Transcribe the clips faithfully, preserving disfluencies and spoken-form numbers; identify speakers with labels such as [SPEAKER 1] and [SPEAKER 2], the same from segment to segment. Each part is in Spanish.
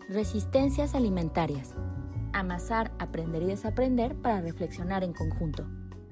[SPEAKER 1] Resistencias alimentarias. Amasar, aprender y desaprender para reflexionar en conjunto.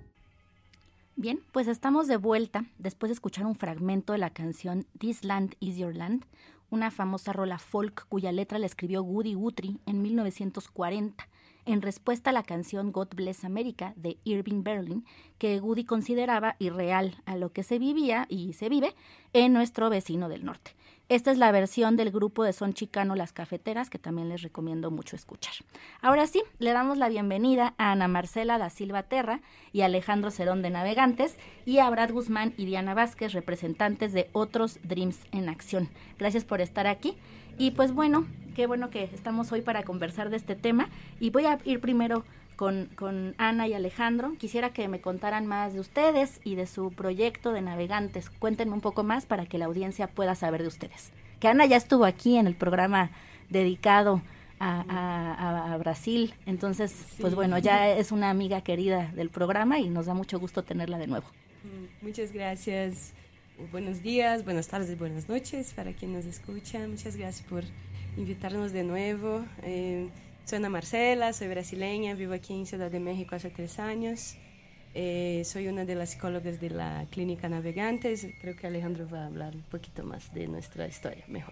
[SPEAKER 1] Bien, pues estamos de vuelta después de escuchar un fragmento de la canción This Land Is Your Land, una famosa rola folk cuya letra la escribió Woody Guthrie en mil novecientos cuarenta, en respuesta a la canción God Bless America de Irving Berlin, que Woody consideraba irreal a lo que se vivía y se vive en nuestro vecino del norte. Esta es la versión del grupo de son chicano Las Cafeteras, que también les recomiendo mucho escuchar. Ahora sí, le damos la bienvenida a Ana Marcela da Silva Terra y Alejandro Cerón de Navegantes, y a Brad Guzmán y Diana Vázquez, representantes de Otros Dreams en Acción. Gracias por estar aquí. Y pues bueno, qué bueno que estamos hoy para conversar de este tema. Y voy a ir primero con, con Ana y Alejandro. Quisiera que me contaran más de ustedes y de su proyecto de Navegantes. Cuéntenme un poco más para que la audiencia pueda saber de ustedes. Que Ana ya estuvo aquí en el programa dedicado a, a, a Brasil. Entonces, sí. Pues bueno, ya es una amiga querida del programa y nos da mucho gusto tenerla de nuevo.
[SPEAKER 2] Muchas gracias. Buenos días, buenas tardes y buenas noches para quien nos escucha. Muchas gracias por invitarnos de nuevo. Eh, soy Ana Marcela, soy brasileña, vivo aquí en Ciudad de México hace tres años. Eh, soy una de las psicólogas de la Clínica Navegantes. Creo que Alejandro va a hablar un poquito más de nuestra historia, mejor.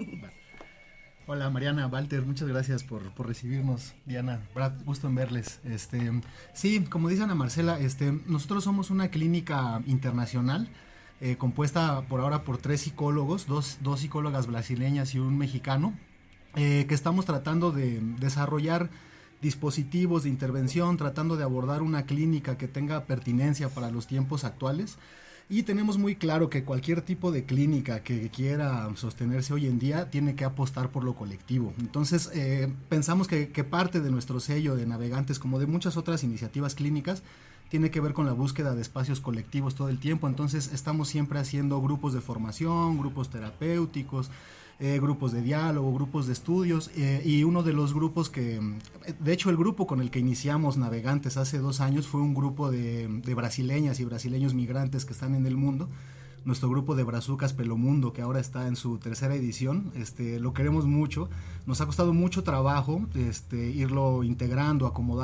[SPEAKER 3] Hola Mariana, Walter, muchas gracias por, por recibirnos. Diana, Brad, gusto en verles. Este, sí, como dice Ana Marcela, este, nosotros somos una clínica internacional eh, compuesta por ahora por tres psicólogos, dos, dos psicólogas brasileñas y un mexicano, eh, que estamos tratando de desarrollar dispositivos de intervención, tratando de abordar una clínica que tenga pertinencia para los tiempos actuales. Y tenemos muy claro que cualquier tipo de clínica que quiera sostenerse hoy en día tiene que apostar por lo colectivo. Entonces, eh, pensamos que, que parte de nuestro sello de Navegantes, como de muchas otras iniciativas clínicas, tiene que ver con la búsqueda de espacios colectivos todo el tiempo. Entonces, estamos siempre haciendo grupos de formación, grupos terapéuticos, Eh, grupos de diálogo, grupos de estudios, eh, y uno de los grupos que, de hecho el grupo con el que iniciamos Navegantes hace dos años fue un grupo de, de brasileñas y brasileños migrantes que están en el mundo. Nuestro grupo de Brazucas Pelomundo, que ahora está en su tercera edición, este, lo queremos mucho, nos ha costado mucho trabajo este, irlo integrando, acomodando